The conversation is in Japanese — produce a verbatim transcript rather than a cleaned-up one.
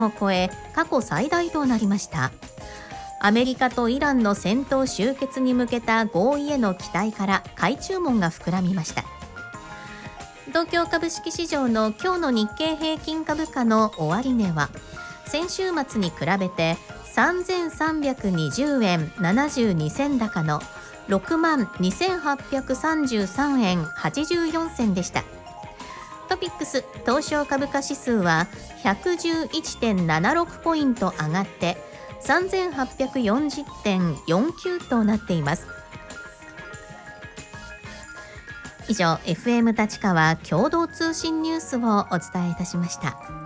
を超え過去最大となりました。アメリカとイランの戦闘終結に向けた合意への期待から買い注文が膨らみました。東京株式市場の今日の日経平均株価の終値は先週末に比べてさんぜんさんびゃくにじゅうえんななじゅうにせん高のろくまんにせんはっぴゃくさんじゅうさんえんはちじゅうよん銭でした。トピックス東証株価指数は ひゃくじゅういってんななろく ポイント上がってさんぜんはっぴゃくよんじゅってんよんきゅうとなっています。以上 エフエム 立川共同通信ニュースをお伝えいたしました。